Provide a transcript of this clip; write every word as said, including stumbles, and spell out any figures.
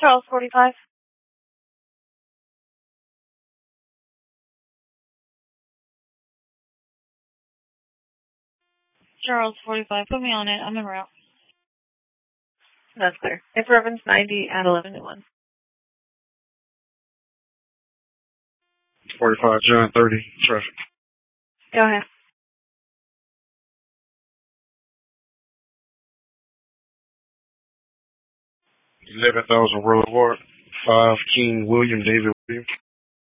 Charles forty-five. Charles forty-five. Put me on it. I'm en route. That's clear. If Reverend's ninety at eleven to one. forty-five, John thirty, traffic. Go ahead. eleven thousand Road Ward, five King William David Williams.